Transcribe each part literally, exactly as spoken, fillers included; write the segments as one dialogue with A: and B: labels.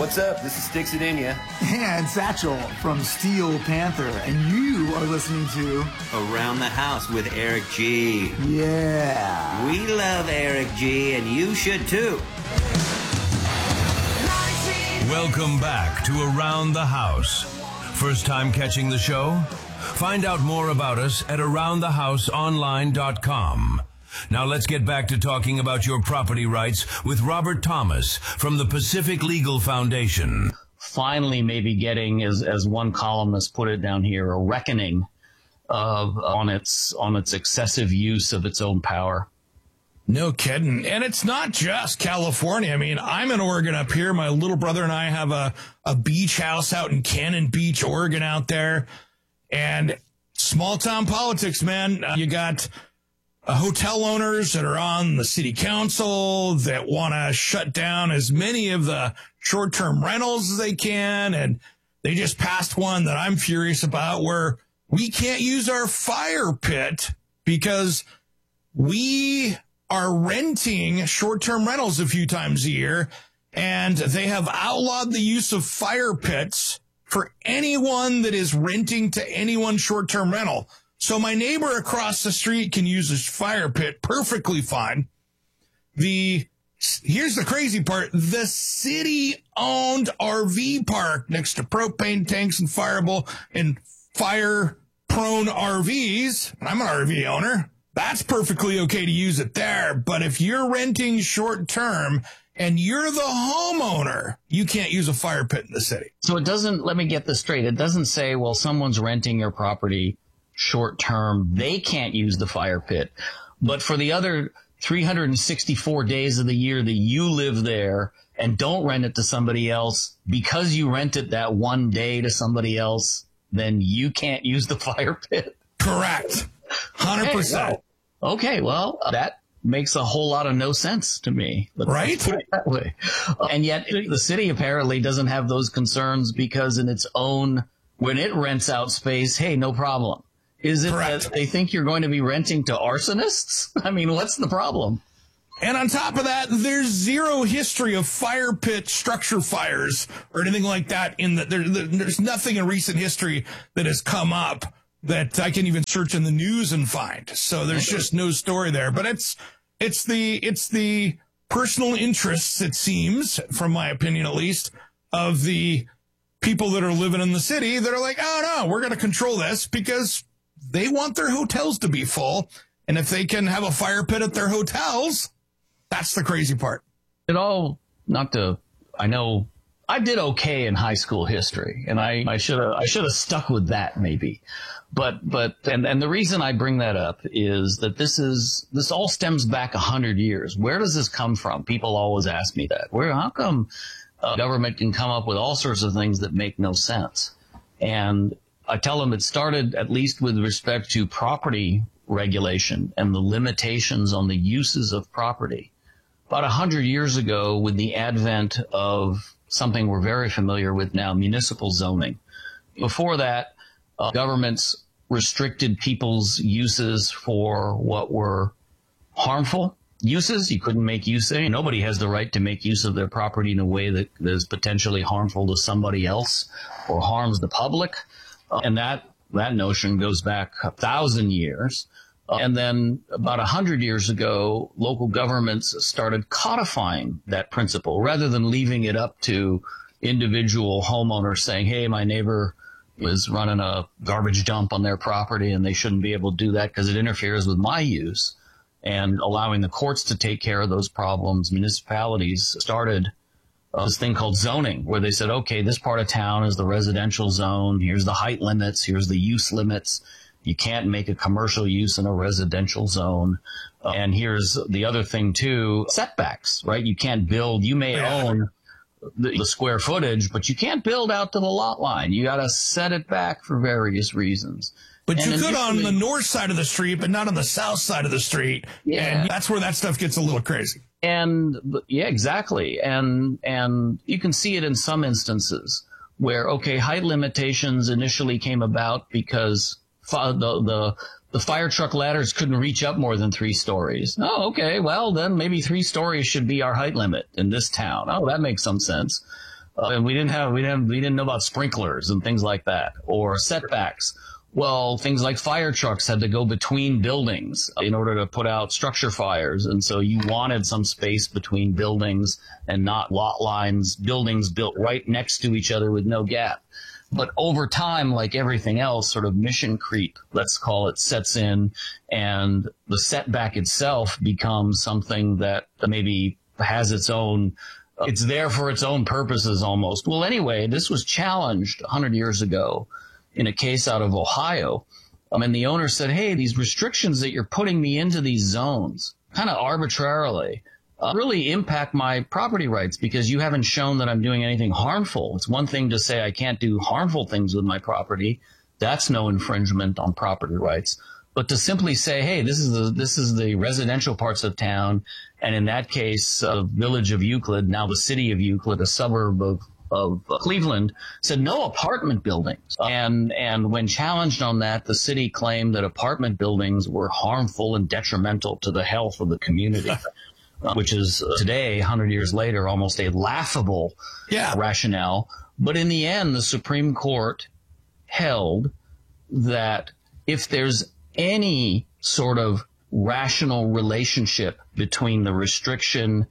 A: What's up? This is Sticks It In Ya.
B: And Satchel from Steel Panther. And you are listening to
C: Around the House with Eric G.
B: Yeah.
C: We love Eric G, and you should too.
D: Welcome back to Around the House. First time catching the show? Find out more about us at around the house online dot com. Now let's get back to talking about your property rights with Robert Thomas from the Pacific Legal Foundation.
E: Finally, maybe getting, as as one columnist put it down here, a reckoning of on its on its excessive use of its own power.
F: No kidding. And it's not just California. I mean, I'm in Oregon up here. My little brother and I have a, a beach house out in Cannon Beach, Oregon out there. And small town politics, man. Uh, you got uh, hotel owners that are on the city council that want to shut down as many of the short-term rentals as they can. And they just passed one that I'm furious about where we can't use our fire pit because we are renting short-term rentals a few times a year, and they have outlawed the use of fire pits for anyone that is renting to anyone short-term rental. So my neighbor across the street can use his fire pit perfectly fine. The here's the crazy part. The city-owned R V park next to propane tanks and fireable and fire-prone R Vs, and I'm an R V owner, that's perfectly okay to use it there. But if you're renting short term and you're the homeowner, you can't use a fire pit in the city.
E: So it doesn't, let me get this straight. It doesn't say, well, someone's renting your property short term, they can't use the fire pit. But for the other three hundred sixty-four days of the year that you live there and don't rent it to somebody else, because you rent it that one day to somebody else, then you can't use the fire pit.
F: Correct. one hundred percent.
E: Okay, well, okay, well, that makes a whole lot of no sense to me. Let's
F: right?
E: Put it that way. And yet the city apparently doesn't have those concerns because in its own, when it rents out space, hey, no problem. Is it Correct. That they think you're going to be renting to arsonists? I mean, what's the problem?
F: And on top of that, there's zero history of fire pit structure fires or anything like that. In the, there, there's nothing in recent history that has come up that I can even search in the news and find. So there's just no story there. But it's it's the it's the personal interests, it seems, from my opinion at least, of the people that are living in the city that are like, oh no, we're going to control this because they want their hotels to be full. And if they can have a fire pit at their hotels, that's the crazy part.
E: It all, not to, I know I did okay in high school history, and I, I should have I should have stuck with that maybe. But but and, and the reason I bring that up is that this is this all stems back a hundred years. Where does this come from? People always ask me that. Where how come uh, government can come up with all sorts of things that make no sense? And I tell them it started at least with respect to property regulation and the limitations on the uses of property. About a hundred years ago, with the advent of something we're very familiar with now, municipal zoning. Before that, uh, governments restricted people's uses for what were harmful uses. You couldn't make use of it. Nobody has the right to make use of their property in a way that is potentially harmful to somebody else or harms the public. Uh, and that, that notion goes back a thousand years. Uh, and then about a hundred years ago, local governments started codifying that principle rather than leaving it up to individual homeowners saying, hey, my neighbor was running a garbage dump on their property and they shouldn't be able to do that because it interferes with my use. And allowing the courts to take care of those problems, municipalities started uh, this thing called zoning, where they said, okay, this part of town is the residential zone. Here's the height limits. Here's the use limits. You can't make a commercial use in a residential zone. Uh, and here's the other thing, too, setbacks, right? You can't build. You may
F: yeah.
E: own the, the square footage, but you can't build out to the lot line. You got to set it back for various reasons.
F: But
E: and
F: you could on the north side of the street, but not on the south side of the street.
E: Yeah.
F: And that's where that stuff gets a little crazy.
E: And yeah, exactly. And, and you can see it in some instances where, okay, height limitations initially came about because the, the, the fire truck ladders couldn't reach up more than three stories. Oh, okay. Well, then maybe three stories should be our height limit in this town. Oh, that makes some sense. Uh, and we didn't have, we didn't, we didn't know about sprinklers and things like that, or setbacks. Well, things like fire trucks had to go between buildings in order to put out structure fires. And so you wanted some space between buildings and not lot lines, buildings built right next to each other with no gap. But over time, like everything else, sort of mission creep, let's call it, sets in, and the setback itself becomes something that maybe has its own, it's there for its own purposes almost. Well, anyway, this was challenged one hundred years ago in a case out of Ohio. Um, and the owner said, hey, these restrictions that you're putting me into these zones kind of arbitrarily uh, really impact my property rights because you haven't shown that I'm doing anything harmful. It's one thing to say I can't do harmful things with my property. That's no infringement on property rights. But to simply say, hey, this is the, this is the residential parts of town, and in that case, uh, village of Euclid, now the city of Euclid, a suburb of of Cleveland, said no apartment buildings. And and when challenged on that, the city claimed that apartment buildings were harmful and detrimental to the health of the community, uh, which is uh, today, one hundred years later, almost a laughable yeah. rationale. But in the end, the Supreme Court held that if there's any sort of rational relationship between the restriction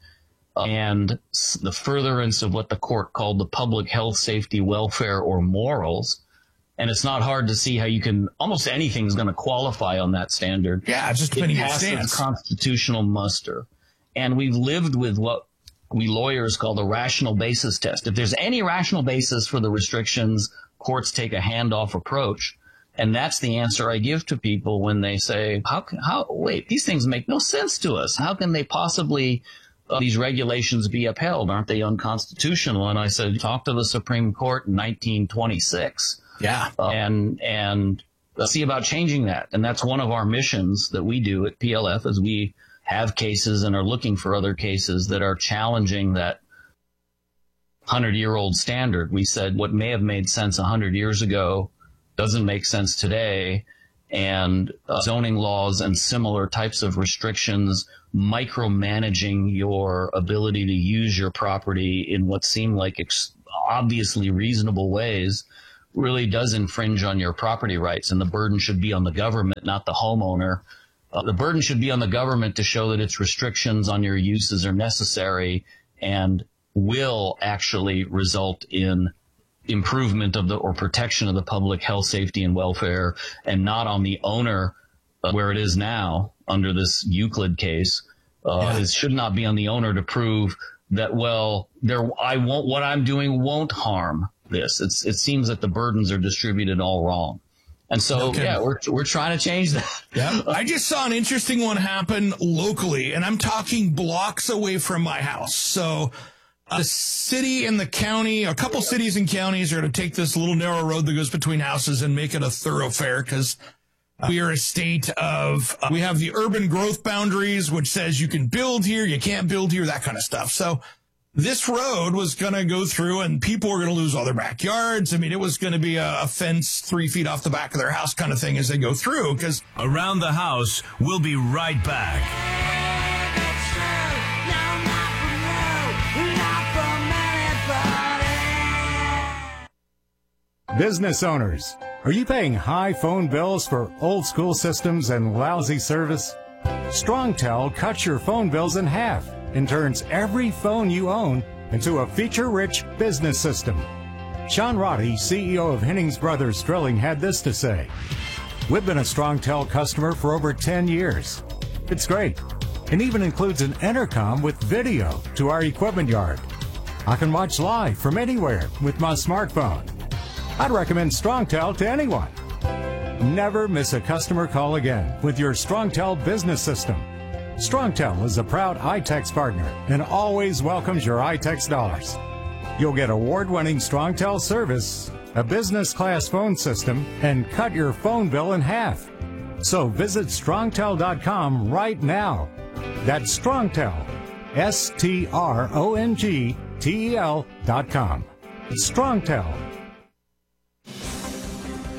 E: and the furtherance of what the court called the public health, safety, welfare, or morals. And it's not hard to see how you can, almost anything's going to qualify on that standard.
F: Yeah, just depending on
E: stance. Constitutional muster. And we've lived with what we lawyers call the rational basis test. If there's any rational basis for the restrictions, courts take a handoff approach. And that's the answer I give to people when they say, how, can, how, wait, these things make no sense to us. How can they possibly Uh, these regulations be upheld? Aren't they unconstitutional? And I said, talk to the Supreme Court in nineteen twenty-six.
F: Yeah.
E: Uh, and, and uh, see about changing that. And that's one of our missions that we do at P L F, as we have cases and are looking for other cases that are challenging that hundred-year-old standard. We said what may have made sense a hundred years ago doesn't make sense today. And uh, zoning laws and similar types of restrictions, micromanaging your ability to use your property in what seem like ex- obviously reasonable ways, really does infringe on your property rights. And the burden should be on the government, not the homeowner. Uh, the burden should be on the government to show that its restrictions on your uses are necessary and will actually result in improvement of the or protection of the public health, safety, and welfare, and not on the owner, uh, where it is now under this Euclid case. Uh, yeah. It should not be on the owner to prove that, well, there I won't what I'm doing won't harm this. It's it seems that the burdens are distributed all wrong. And so, okay. yeah, we're we're trying to change that.
F: Yeah. I just saw an interesting one happen locally, and I'm talking blocks away from my house. So the city and the county, a couple cities and counties are going to take this little narrow road that goes between houses and make it a thoroughfare because we are a state of, uh, we have the urban growth boundaries, which says you can build here, you can't build here, that kind of stuff. So this road was going to go through and people were going to lose all their backyards. I mean, it was going to be a, a fence three feet off the back of their house kind of thing as they go through. Because
D: Around the House, we'll be right back.
A: Business owners, are you paying high phone bills for old school systems and lousy service? StrongTel cuts your phone bills in half and turns every phone you own into a feature-rich business system. Sean Roddy, C E O of Hennings Brothers Drilling, had this to say. We've been a StrongTel customer for over ten years. It's great, and even includes an intercom with video to our equipment yard. I can watch live from anywhere with my smartphone. I'd recommend StrongTel to anyone. Never miss a customer call again with your StrongTel business system. StrongTel is a proud iTex partner and always welcomes your iTex dollars. You'll get award-winning StrongTel service, a business-class phone system, and cut your phone bill in half. So visit strongtel dot com right now. That's StrongTel, S T R O N G T E L dot com. StrongTel.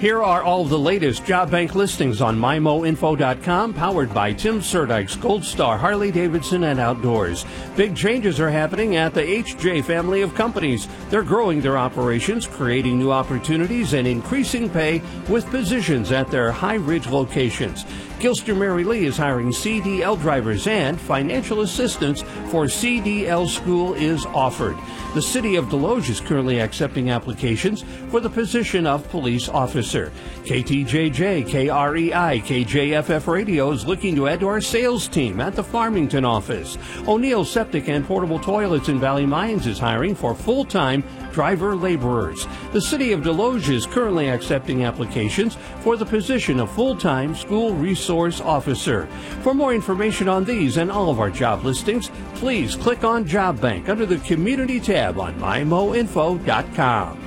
G: Here are all of the latest job bank listings on my mo info dot com, powered by Tim Surdykes, Gold Star, Harley-Davidson, and Outdoors. Big changes are happening at the H J family of companies. They're growing their operations, creating new opportunities, and increasing pay with positions at their High Ridge locations. Gilster Mary Lee is hiring C D L drivers, and financial assistance for C D L school is offered. The City of Deloge is currently accepting applications for the position of police officer. K T J J, K R E I, K J F F Radio is looking to add to our sales team at the Farmington office. O'Neill Septic and Portable Toilets in Valley Mines is hiring for full-time driver laborers. The City of Deloge is currently accepting applications for the position of full-time school resource officer. For more information on these and all of our job listings, please click on Job Bank under the Community tab on my mo info dot com.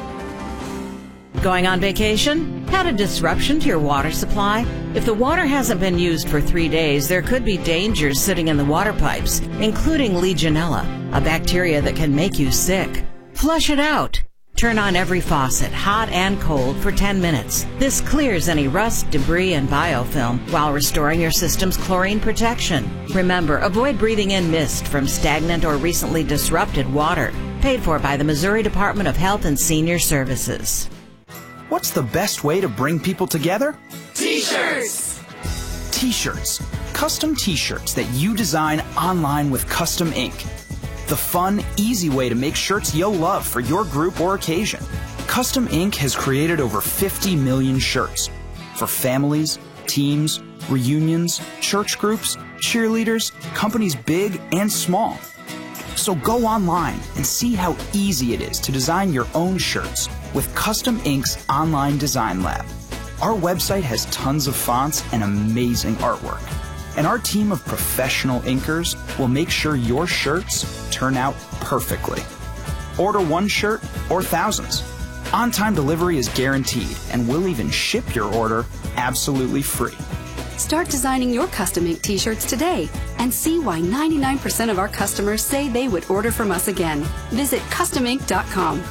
H: Going on vacation? Had a disruption to your water supply? If the water hasn't been used for three days, there could be dangers sitting in the water pipes, including Legionella, a bacteria that can make you sick. Flush it out. Turn on every faucet, hot and cold, for ten minutes. This clears any rust, debris, and biofilm while restoring your system's chlorine protection. Remember, avoid breathing in mist from stagnant or recently disrupted water. Paid for by the Missouri Department of Health and Senior Services.
I: What's the best way to bring people together?
J: T-shirts!
I: T-shirts. Custom T-shirts that you design online with Custom Ink. The fun, easy way to make shirts you'll love for your group or occasion. Custom Ink has created over fifty million shirts for families, teams, reunions, church groups, cheerleaders, companies big and small. So go online and see how easy it is to design your own shirts with Custom Ink's online design lab. Our website has tons of fonts and amazing artwork. And our team of professional inkers will make sure your shirts turn out perfectly. Order one shirt or thousands. On-time delivery is guaranteed, and we'll even ship your order absolutely free.
K: Start designing your Custom Ink t-shirts today and see why ninety-nine percent of our customers say they would order from us again. Visit custom ink dot com.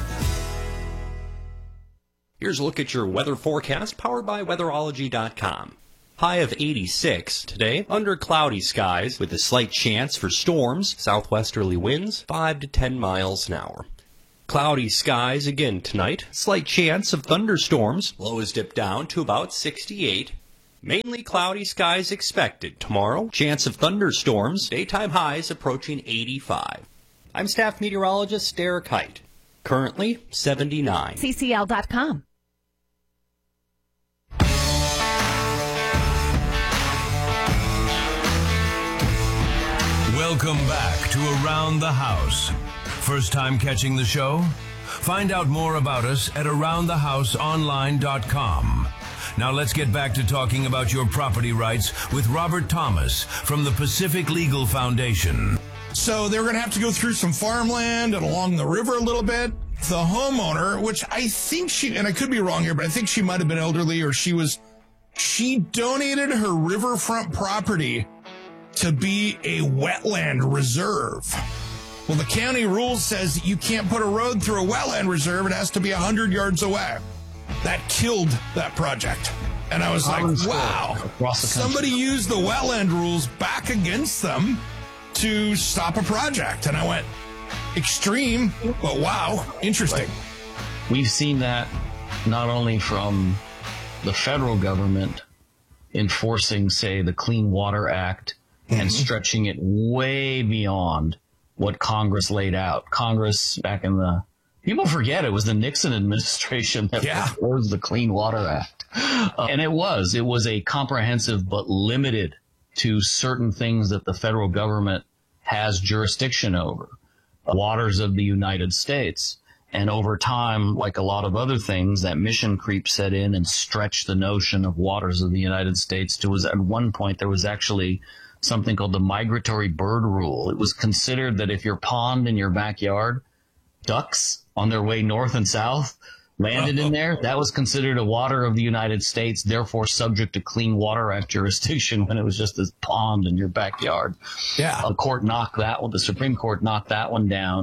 L: Here's a look at your weather forecast powered by weatherology dot com. High of eighty-six today, under cloudy skies with a slight chance for storms, southwesterly winds five to ten miles an hour. Cloudy skies again tonight, slight chance of thunderstorms, lows dip down to about sixty-eight. Mainly cloudy skies expected tomorrow, chance of thunderstorms, daytime highs approaching eighty-five. I'm staff meteorologist Derek Height, currently seventy-nine.
M: C C L dot com.
D: Welcome back to Around the House. First time catching the show? Find out more about us at around the house online dot com. Now let's get back to talking about your property rights with Robert Thomas from the Pacific Legal Foundation.
F: So they were going to have to go through some farmland and along the river a little bit. The homeowner, which I think she, and I could be wrong here, but I think she might have been elderly, or she was, she donated her riverfront property to be a wetland reserve. Well, the county rule says you can't put a road through a wetland reserve. It has to be one hundred yards away. That killed that project. And I was like, wow, somebody used the wetland rules back against them to stop a project. And I went, extreme, but wow, interesting.
E: We've seen that not only from the federal government enforcing, say, the Clean Water Act, mm-hmm. and stretching it way beyond what Congress laid out. Congress back in the, people forget it was the Nixon administration that yeah. proposed the Clean Water Act. Uh, and it was, it was a comprehensive but limited to certain things that the federal government has jurisdiction over, uh, waters of the United States. And over time, like a lot of other things, that mission creep set in and stretched the notion of waters of the United States to, was at one point there was actually something called the migratory bird rule. It was considered that if your pond in your backyard, ducks on their way north and south landed in there, that was considered a water of the United States, therefore subject to Clean Water Act jurisdiction when it was just this pond in your backyard.
F: Yeah.
E: The court knocked that one, the Supreme Court knocked that one down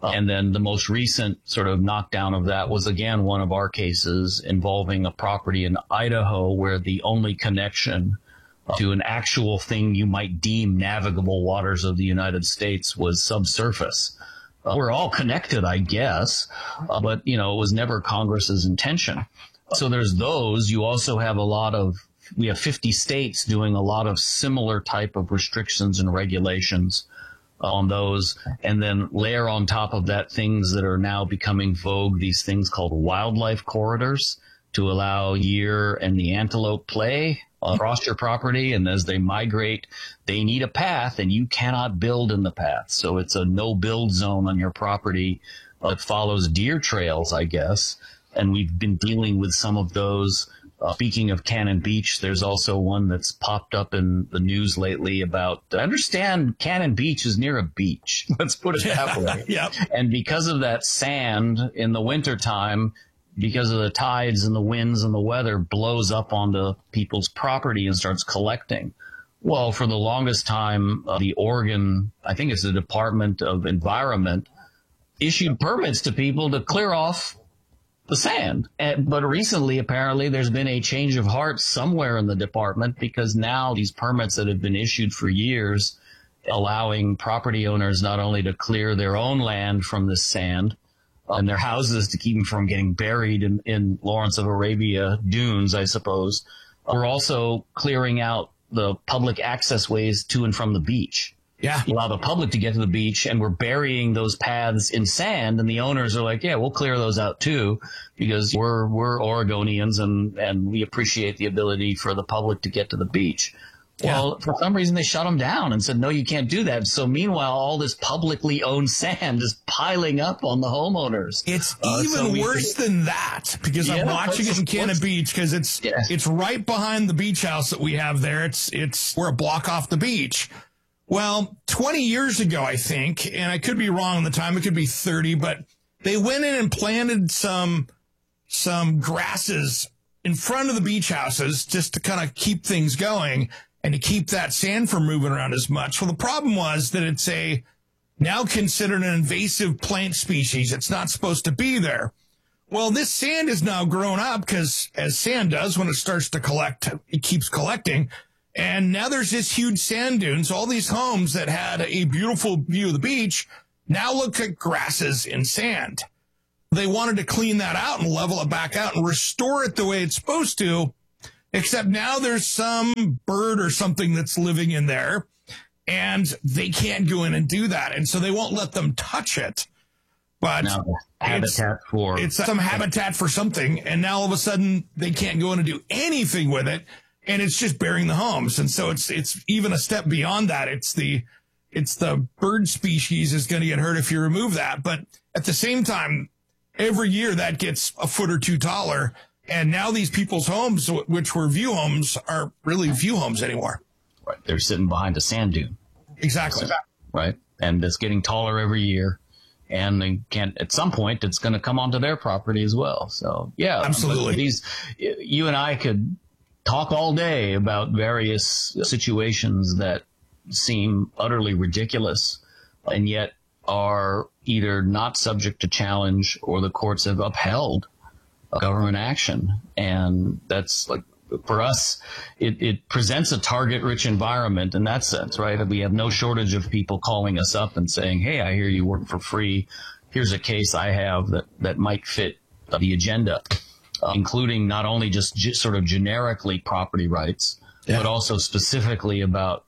E: Uh, and then the most recent sort of knockdown of that was, again, one of our cases involving a property in Idaho where the only connection to an actual thing you might deem navigable waters of the United States was subsurface. Uh, we're all connected, I guess, uh, but, you know, it was never Congress's intention. So there's those. You also have a lot of, we have fifty states doing a lot of similar type of restrictions and regulations on those. And then layer on top of that things that are now becoming vogue, these things called wildlife corridors to allow deer and the antelope play across your property. And as they migrate, they need a path and you cannot build in the path. So it's a no build zone on your property that follows deer trails, I guess. And we've been dealing with some of those. Uh, speaking of Cannon Beach, there's also one that's popped up in the news lately about, I understand Cannon Beach is near a beach. Let's put it that way.
F: Yep.
E: And because of that sand in the wintertime, because of the tides and the winds and the weather, blows up onto people's property and starts collecting. Well, for the longest time, uh, the Oregon, I think it's the Department of Environment, issued permits to people to clear off the sand. And, but recently, apparently, there's been a change of heart somewhere in the department, because now these permits that have been issued for years, allowing property owners not only to clear their own land from this sand, and their houses to keep them from getting buried in, in Lawrence of Arabia dunes, I suppose. We're also clearing out the public access ways to and from the beach.
F: Yeah.
E: Allow the public to get to the beach, and we're burying those paths in sand, and the owners are like, yeah, we'll clear those out too, because we're, we're Oregonians and, and we appreciate the ability for the public to get to the beach.
F: Yeah.
E: Well, for some reason, they shut them down and said, no, you can't do that. So meanwhile, all this publicly owned sand is piling up on the homeowners.
F: It's
E: uh,
F: even
E: so we,
F: worse than that, because
E: yeah,
F: I'm watching it in Cannon Beach, because it's
E: yeah.
F: it's right behind the beach house that we have there. It's it's we're a block off the beach. Well, twenty years ago, I think, and I could be wrong on the time, it could be thirty, but they went in and planted some some grasses in front of the beach houses just to kind of keep things going and to keep that sand from moving around as much. Well, the problem was that it's a now considered an invasive plant species. It's not supposed to be there. Well, this sand is now grown up, because as sand does when it starts to collect, it keeps collecting. And now there's this huge sand dunes. All these homes that had a beautiful view of the beach now look like grasses in sand. They wanted to clean that out and level it back out and restore it the way it's supposed to. Except now there's some bird or something that's living in there, and they can't go in and do that. And so they won't let them touch it. But
E: no,
F: it's,
E: habitat for
F: it's some habitat for something. And now all of a sudden they can't go in and do anything with it. And it's just burying the homes. And so it's, it's even a step beyond that. It's the, it's the bird species is going to get hurt if you remove that. But at the same time, every year that gets a foot or two taller. And now these people's homes, which were view homes, are really view homes anymore.
E: Right. They're sitting behind a sand dune.
F: Exactly.
E: Right. And it's getting taller every year. And they can't, at some point, it's going to come onto their property as well. So, yeah.
F: Absolutely.
E: These, you and I could talk all day about various situations that seem utterly ridiculous and yet are either not subject to challenge or the courts have upheld government action. And that's like, for us, it, it presents a target-rich environment in that sense, right? We have no shortage of people calling us up and saying, hey, I hear you work for free. Here's a case I have that, that might fit the agenda, uh, including not only just ge- sort of generically property rights, yeah. but also specifically about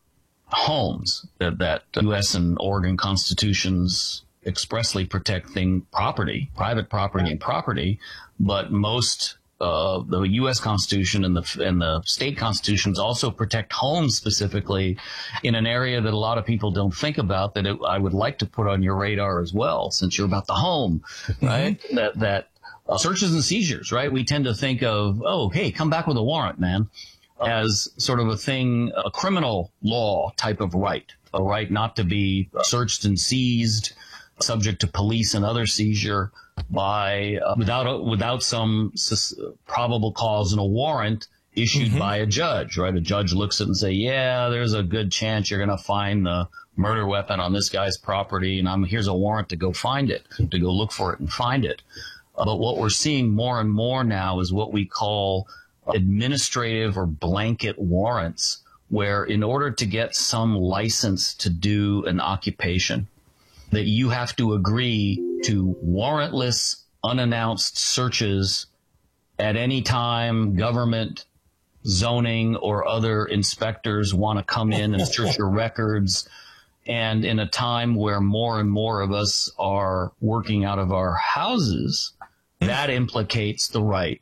E: homes that, that U S and Oregon constitutions expressly protect thing property, private property and property, but most uh the U S Constitution and the and the state constitutions also protect homes specifically in an area that a lot of people don't think about, that it, I would like to put on your radar as well, since you're about the home, right? Mm-hmm. That that uh, searches and seizures, right? We tend to think of, oh, hey, come back with a warrant, man, as sort of a thing, a criminal law type of right, a right not to be searched and seized, subject to police and other seizure by uh, without without some sus- probable cause and a warrant issued mm-hmm. by a judge, right? A judge looks at it and say, yeah, there's a good chance you're going to find the murder weapon on this guy's property, and I'm here's a warrant to go find it, to go look for it and find it. Uh, but what we're seeing more and more now is what we call administrative or blanket warrants, where in order to get some license to do an occupation, that you have to agree to warrantless, unannounced searches at any time government, zoning, or other inspectors want to come in and search your records. And in a time where more and more of us are working out of our houses, that implicates the right.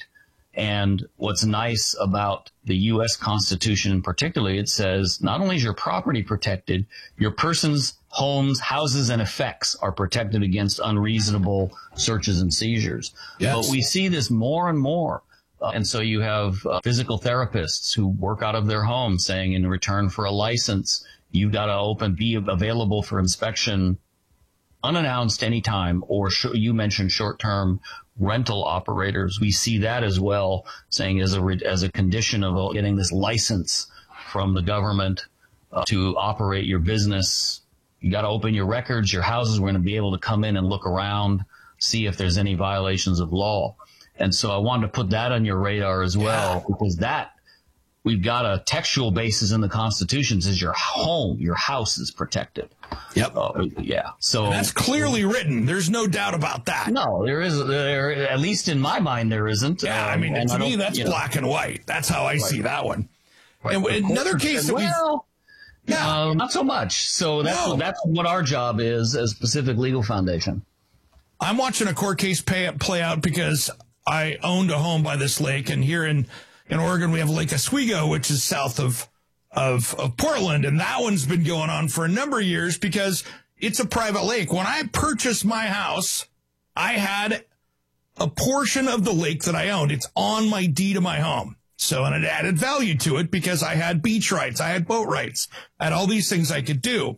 E: And what's nice about the U S Constitution, particularly, it says not only is your property protected, your person's homes, houses, and effects are protected against unreasonable searches and seizures. Yes. But we see this more and more. Uh, and so you have uh, physical therapists who work out of their home saying in return for a license, you've got to open, be available for inspection unannounced anytime, or sh- you mentioned short-term rental operators. We see that as well, saying as a re- as a condition of getting this license from the government uh, to operate your business, you got to open your records, your houses. We're going to be able to come in and look around, see if there's any violations of law. And so I wanted to put that on your radar as well, yeah. because that we've got a textual basis in the Constitution says your home, your house is protected. Yep. Uh, yeah. So
F: and that's clearly written. There's no doubt about that.
E: No, there is. There, at least in my mind, there isn't.
F: Yeah. Um, I mean, to I me, that's black know. and white. That's how I right. see that one. Right. And another case that
E: well, we yeah, um, not so much. So that's no. that's what our job is as Pacific Legal Foundation.
F: I'm watching a court case pay, play out because I owned a home by this lake, and here in In Oregon, we have Lake Oswego, which is south of, of, of Portland. And that one's been going on for a number of years because it's a private lake. When I purchased my house, I had a portion of the lake that I owned. It's on my deed of my home. So, and it added value to it because I had beach rights. I had boat rights. I had all these things I could do.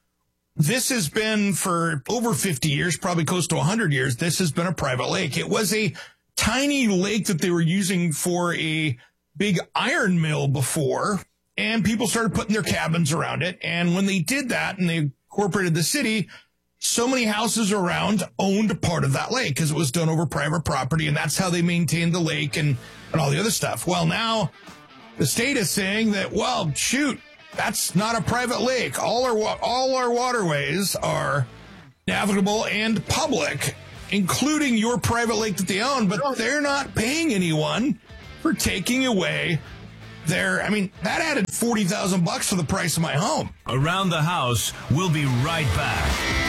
F: This has been for over fifty years, probably close to one hundred years. This has been a private lake. It was a tiny lake that they were using for a big iron mill before, and people started putting their cabins around it. And when they did that and they incorporated the city, so many houses around owned part of that lake because it was done over private property, and that's how they maintained the lake and, and all the other stuff. Well, now the state is saying that, well, shoot, that's not a private lake. All our, all our waterways are navigable and public, including your private lake that they own, but they're not paying anyone for taking away their, I mean, that added forty thousand bucks to the price of my home.
D: Around the House, we'll be right back.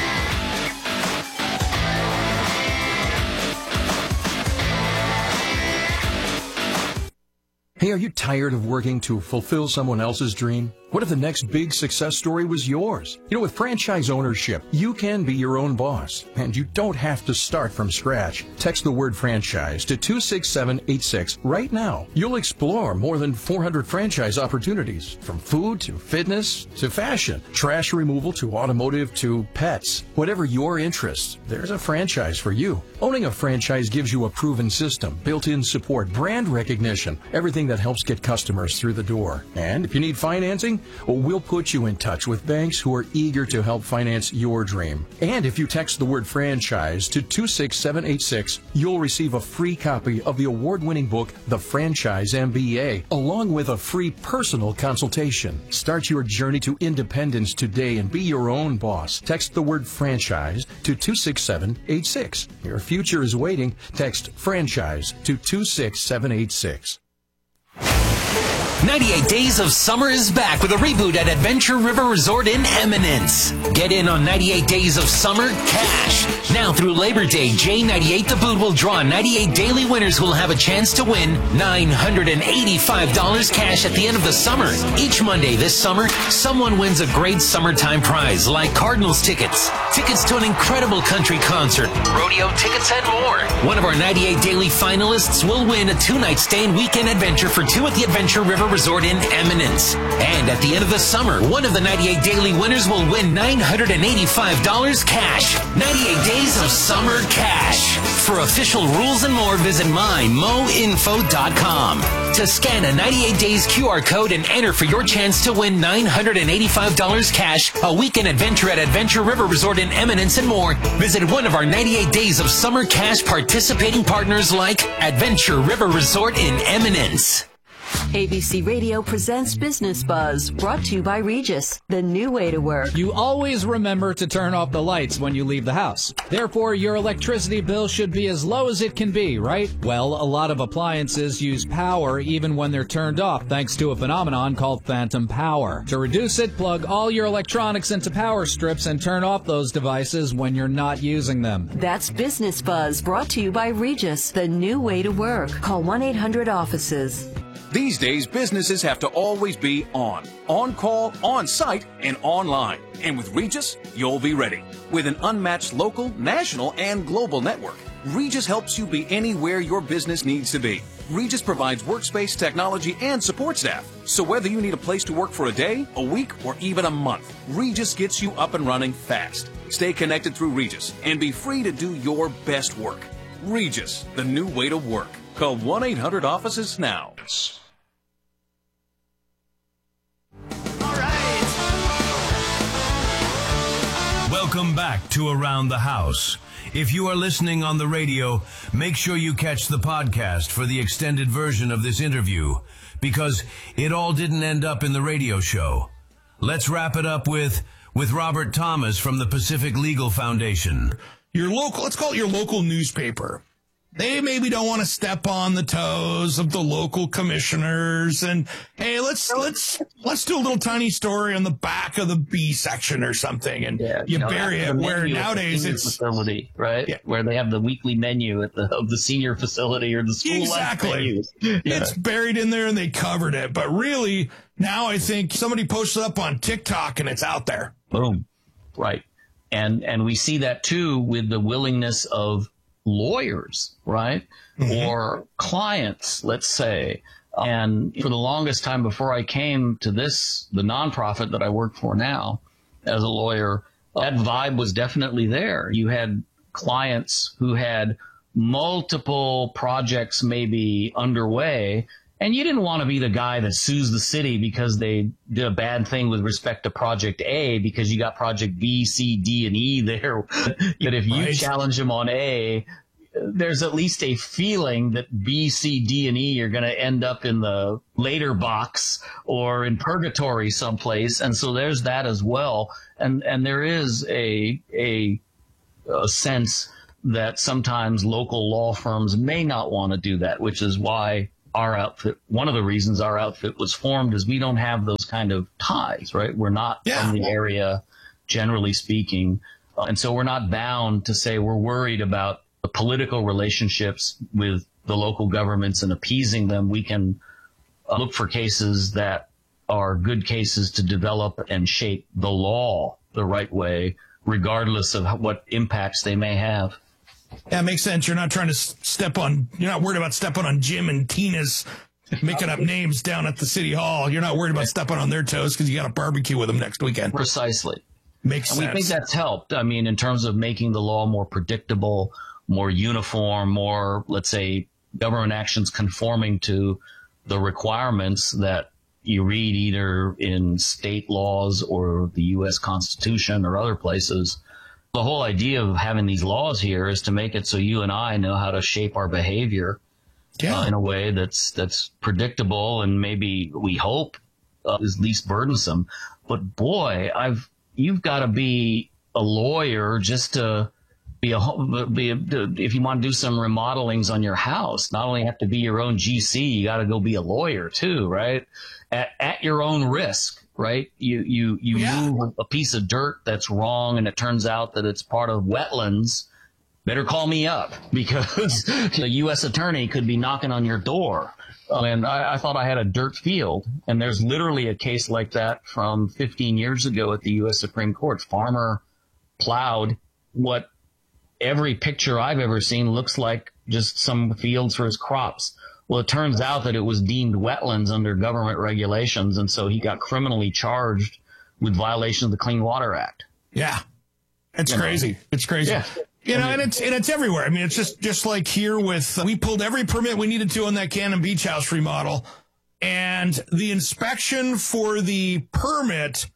J: Hey, are you tired of working to fulfill someone else's dream? What if the next big success story was yours? You know, with franchise ownership, you can be your own boss, and you don't have to start from scratch. Text the word franchise to two six seven eight six right now. You'll explore more than four hundred franchise opportunities, from food to fitness to fashion, trash removal to automotive to pets. Whatever your interests, there's a franchise for you. Owning a franchise gives you a proven system, built-in support, brand recognition, everything that helps get customers through the door. And if you need financing, well, we'll put you in touch with banks who are eager to help finance your dream. And if you text the word franchise to two six seven eight six, you'll receive a free copy of the award-winning book, The Franchise M B A, along with a free personal consultation. Start your journey to independence today and be your own boss. Text the word franchise to two six seven eight six. Your future is waiting. Text franchise to two six seven eight six.
M: ninety-eight Days of Summer is back with a reboot at Adventure River Resort in Eminence. Get in on ninety-eight Days of Summer cash. Now through Labor Day, J ninety-eight The Boot will draw ninety-eight daily winners who will have a chance to win nine hundred eighty-five dollars cash at the end of the summer. Each Monday this summer, someone wins a great summertime prize like Cardinals tickets, tickets to an incredible country concert, rodeo tickets, and more. One of our ninety-eight daily finalists will win a two-night stay and weekend adventure for two at the Adventure River Resort in Eminence. And at the end of the summer, one of the ninety-eight daily winners will win nine hundred eighty-five dollars cash. ninety-eight Days of Summer cash. For official rules and more, visit my mo info dot com. To scan a ninety-eight days Q R code and enter for your chance to win nine hundred eighty-five dollars cash, a weekend adventure at Adventure River Resort in Eminence, and more, visit one of our ninety-eight days of summer cash participating partners like Adventure River Resort in Eminence.
N: A B C Radio presents Business Buzz, brought to you by Regis, the new way to work.
O: You always remember to turn off the lights when you leave the house. Therefore, your electricity bill should be as low as it can be, right? Well, a lot of appliances use power even when they're turned off, thanks to a phenomenon called phantom power. To reduce it, plug all your electronics into power strips and turn off those devices when you're not using them.
N: That's Business Buzz, brought to you by Regis, the new way to work. Call one eight hundred offices.
P: These days, businesses have to always be on. On call, on site, and online. And with Regis, you'll be ready. With an unmatched local, national, and global network, Regis helps you be anywhere your business needs to be. Regis provides workspace, technology, and support staff. So whether you need a place to work for a day, a week, or even a month, Regis gets you up and running fast. Stay connected through Regis and be free to do your best work. Regis, the new way to work. Call one eight hundred offices now.
D: Welcome back to Around the House. If you are listening on the radio, make sure you catch the podcast for the extended version of this interview, because it all didn't end up in the radio show. Let's wrap it up with, with Robert Thomas from the Pacific Legal Foundation.
F: Your local, let's call it your local newspaper. They maybe don't want to step on the toes of the local commissioners, and hey, let's let's let's do a little tiny story on the back of the B section or something, and
E: yeah,
F: you, you know, bury it. Where nowadays it's
E: facility, right?
F: Yeah.
E: Where they have the weekly menu at the of the senior facility or the school
F: exactly.
E: Yeah.
F: It's buried in there, and they covered it. But really, now I think somebody posts it up on TikTok, and it's out there.
E: Boom, right? And and we see that too with the willingness of lawyers, right? Mm-hmm. Or clients, let's say. And for the longest time before I came to this, the nonprofit that I work for now as a lawyer, that vibe was definitely there. You had clients who had multiple projects maybe underway, and you didn't want to be the guy that sues the city because they did a bad thing with respect to project A because you got project B, C, D, and E there. But if you right. challenge them on A, there's at least a feeling that B, C, D, and E are going to end up in the later box or in purgatory someplace. And so there's that as well. And, and there is a, a, a sense that sometimes local law firms may not want to do that, which is why our outfit, one of the reasons our outfit was formed is we don't have those kind of ties, right? We're not yeah. from the area, generally speaking. Uh, and so we're not bound to say we're worried about the political relationships with the local governments and appeasing them. We can uh, look for cases that are good cases to develop and shape the law the right way, regardless of how, what impacts they may have.
F: Yeah, it makes sense. You're not trying to step on, you're not worried about stepping on Jim and Tina's making up names down at the city hall. You're not worried about stepping on their toes because you got a barbecue with them next weekend.
E: Precisely.
F: Makes
E: and
F: sense.
E: We think that's helped. I mean, in terms of making the law more predictable, more uniform, more, let's say, government actions conforming to the requirements that you read either in state laws or the U S Constitution or other places. The whole idea of having these laws here is to make it so you and I know how to shape our behavior yeah. uh, in a way that's that's predictable and maybe we hope uh, is least burdensome. But boy, I've you've got to be a lawyer just to be a be a, if you want to do some remodelings on your house. Not only have to be your own G C, you got to go be a lawyer too, right? At, at your own risk. Right? You, you, you yeah. move a piece of dirt that's wrong and it turns out that it's part of wetlands. Better call me up because the U S attorney could be knocking on your door. And I, I thought I had a dirt field. And there's literally a case like that from fifteen years ago at the U S Supreme Court. Farmer plowed what every picture I've ever seen looks like just some fields for his crops. Well, it turns out that it was deemed wetlands under government regulations, and so he got criminally charged with violation of the Clean Water Act.
F: Yeah. It's
E: you
F: crazy.
E: know.
F: It's crazy.
E: Yeah.
F: You know, and it's and it's everywhere. I mean, it's just, just like here with, uh, we pulled every permit we needed to on that Cannon Beach House remodel. And the inspection for the permit,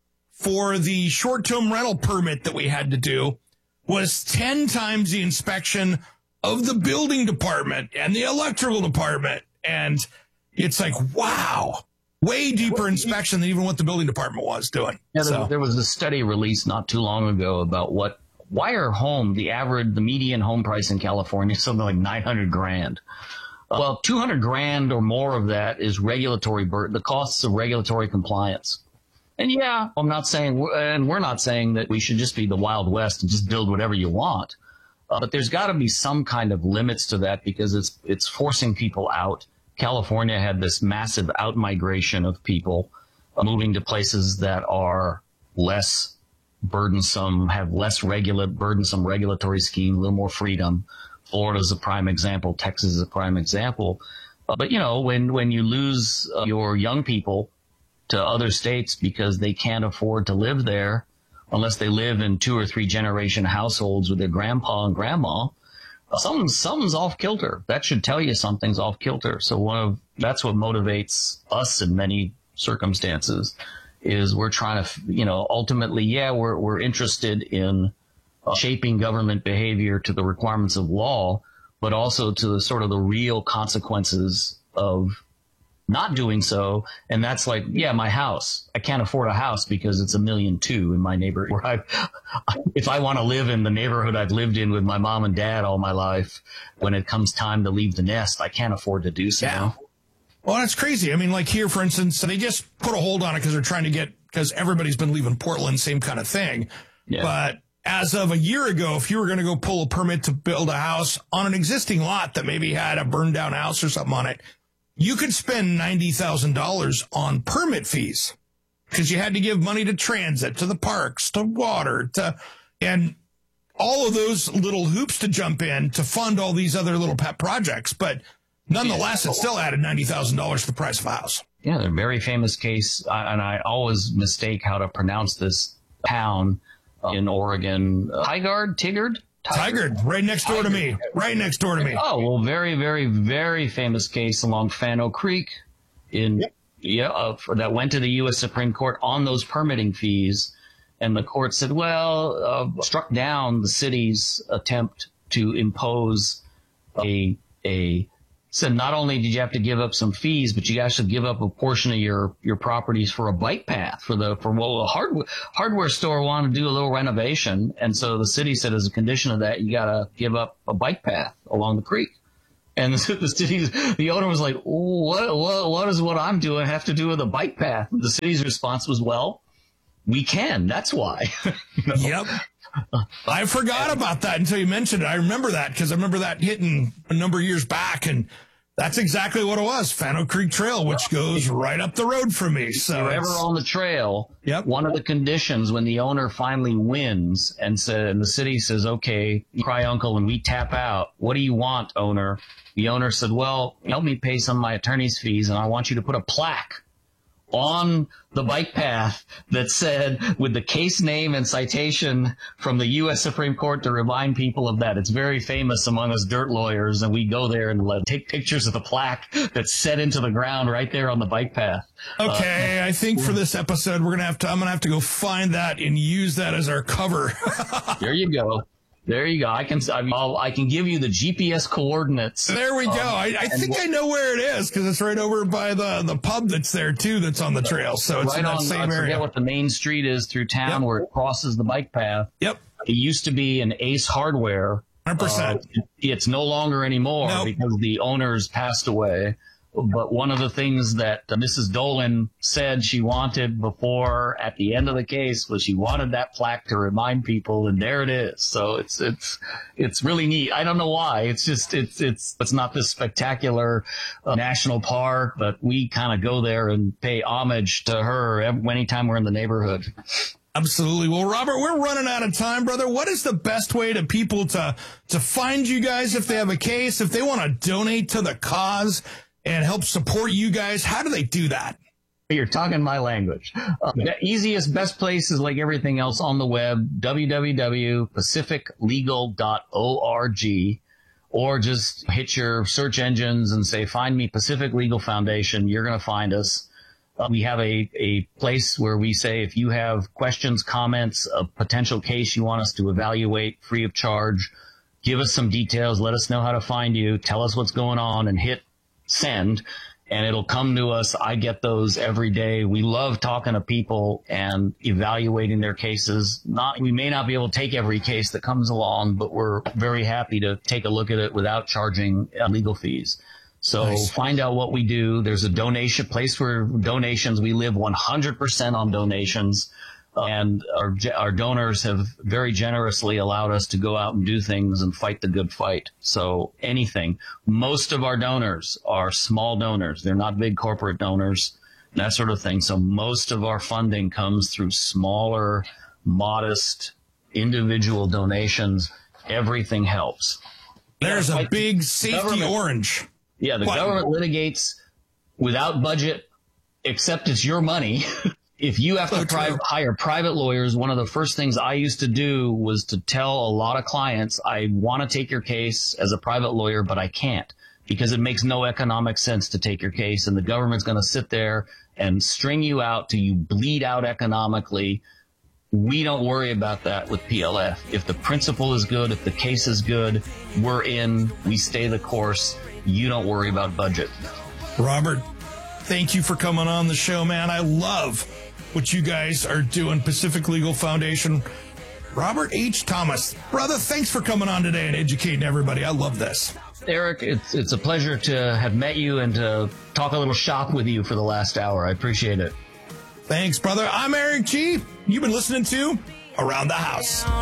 F: for the short-term rental permit that we had to do, was ten times the inspection of the building department and the electrical department. And it's like, wow, way deeper inspection than even what the building department was doing.
E: Yeah, there,
F: so.
E: there was a study released not too long ago about what, why are home, the average, the median home price in California is something like nine hundred grand. Uh, well, two hundred grand or more of that is regulatory burden, the costs of regulatory compliance. And yeah, I'm not saying, and we're not saying that we should just be the Wild West and just build whatever you want. Uh, but there's got to be some kind of limits to that because it's it's forcing people out. California had this massive out-migration of people uh, moving to places that are less burdensome, have less regula- burdensome regulatory scheme, a little more freedom. Florida's a prime example. Texas is a prime example. Uh, but, you know, when, when you lose uh, your young people to other states because they can't afford to live there unless they live in two or three generation households with their grandpa and grandma, something's, something's off kilter. That should tell you something's off kilter. So one of, that's what motivates us in many circumstances is we're trying to, you know, ultimately, yeah, we're, we're interested in uh, shaping government behavior to the requirements of law, but also to the sort of the real consequences of not doing so. And that's like, yeah, my house, I can't afford a house because it's a million two in my neighborhood. Where I, if I want to live in the neighborhood I've lived in with my mom and dad all my life, when it comes time to leave the nest, I can't afford to do so.
F: Yeah. Well, that's crazy. I mean, like here, for instance, they just put a hold on it because they're trying to get, because everybody's been leaving Portland, same kind of thing. Yeah. But as of a year ago, if you were going to go pull a permit to build a house on an existing lot that maybe had a burned down house or something on it, you could spend ninety thousand dollars on permit fees because you had to give money to transit, to the parks, to water, to, and all of those little hoops to jump in to fund all these other little pet projects. But nonetheless, it still added ninety thousand dollars to the price of a house.
E: Yeah, a very famous case, and I always mistake how to pronounce this town in Oregon. Uh, Tigard? Tigard?
F: Tigard, right next door to me. Right next door to me.
E: Oh, well, very, very, very famous case along Fano Creek in yep. yeah, uh, for, that went to the U S Supreme Court on those permitting fees. And the court said, well, uh, struck down the city's attempt to impose a, a, said not only did you have to give up some fees, but you guys should give up a portion of your, your properties for a bike path for the, for well, a hardware, hardware store wanted to do a little renovation. And so the city said as a condition of that, you got to give up a bike path along the creek. And the, the city's, the owner was like, what, what, what does what I'm doing have to do with a bike path? The city's response was, well, we can. That's why. You know?
F: Yep. I forgot about that until you mentioned it. I remember that because I remember that hitting a number of years back, and that's exactly what it was. Fano Creek Trail, which goes right up the road from me. So
E: if you're ever on the trail,
F: yep.
E: one of the conditions when the owner finally wins and said, and the city says, okay, you cry uncle and we tap out. What do you want, owner? The owner said, well, help me pay some of my attorney's fees, and I want you to put a plaque on the bike path that said with the case name and citation from the U S Supreme Court to remind people of that. It's very famous among us dirt lawyers, and we go there and let, take pictures of the plaque that's set into the ground right there on the bike path.
F: Okay, uh, I think for this episode we're gonna have to. I'm gonna have to go find that and use that as our cover.
E: There you go. There you go. I can I'll, I can give you the G P S coordinates.
F: There we go.
E: Um,
F: I, I think I know where it is because it's right over by the, the pub that's there too. That's on the trail. So it's
E: right
F: in that
E: on,
F: same
E: I
F: area.
E: I forget what the main street is through town yep. where it crosses the bike path.
F: Yep.
E: It used to be an Ace Hardware.
F: one hundred percent.
E: Uh, it's no longer anymore nope. because the owners passed away. But one of the things that uh, Missus Dolan said she wanted before at the end of the case was she wanted that plaque to remind people, and there it is. So it's it's it's really neat. I don't know why. It's just it's it's it's not this spectacular uh, national park, but we kind of go there and pay homage to her anytime we're in the neighborhood.
F: Absolutely. Well, Robert, we're running out of time, brother. What is the best way to people to to find you guys if they have a case, if they want to donate to the cause and help support you guys? How do they do that?
E: You're talking my language. Uh, the easiest, best place is like everything else on the web, w w w dot pacific legal dot org, or just hit your search engines and say, find me Pacific Legal Foundation. You're going to find us. Uh, we have a, a place where we say if you have questions, comments, a potential case you want us to evaluate free of charge, give us some details, let us know how to find you, tell us what's going on, and hit send. And it'll come to us. I get those every day. We love talking to people and evaluating their cases. Not, we may not be able to take every case that comes along, but we're very happy to take a look at it without charging legal fees. So nice. Find out what we do. There's a donation place for donations. We live one hundred percent on donations. And our our donors have very generously allowed us to go out and do things and fight the good fight. So anything. Most of our donors are small donors. They're not big corporate donors, that sort of thing. So most of our funding comes through smaller, modest, individual donations. Everything helps.
F: There's a big safety orange.
E: Yeah, the
F: what?
E: government litigates without budget, except it's your money. If you have to pri- hire private lawyers, one of the first things I used to do was to tell a lot of clients, I want to take your case as a private lawyer, but I can't because it makes no economic sense to take your case. And the government's going to sit there and string you out till you bleed out economically. We don't worry about that with P L F. If the principle is good, if the case is good, we're in, we stay the course. You don't worry about budget.
F: Robert, thank you for coming on the show, man. I love what you guys are doing, Pacific Legal Foundation. Robert H. Thomas, brother, thanks for coming on today and educating everybody. I love this.
E: Eric, it's it's a pleasure to have met you and to talk a little shop with you for the last hour. I appreciate it.
F: Thanks, brother. I'm Eric G. You've been listening to Around the House.